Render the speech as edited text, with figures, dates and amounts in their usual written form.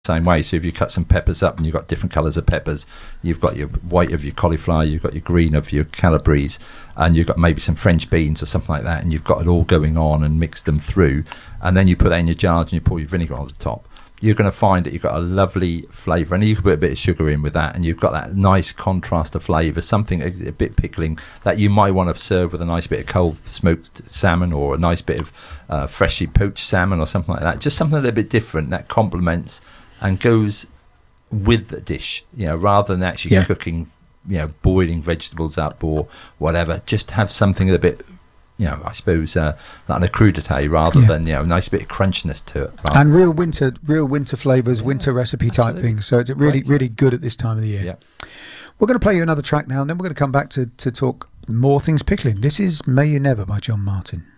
same way. So if you cut some peppers up and you've got different colours of peppers, you've got your white of your cauliflower, you've got your green of your calabrese, and you've got maybe some French beans or something like that, and you've got it all going on and mix them through, and then you put that in your jars and you pour your vinegar on the top. You're going to find that you've got a lovely flavour, and you can put a bit of sugar in with that, and you've got that nice contrast of flavour, something a bit pickling that you might want to serve with a nice bit of cold smoked salmon, or a nice bit of freshly poached salmon or something like that. Just something a little bit different that complements and goes with the dish, rather than actually cooking, boiling vegetables up or whatever. Just have something a bit, I suppose, like a crudité rather than, a nice bit of crunchiness to it. And real winter flavours, winter recipe type things. So it's really, really good at this time of the year. Yeah. We're going to play you another track now, and then we're going to come back to talk more things pickling. This is May You Never by John Martin.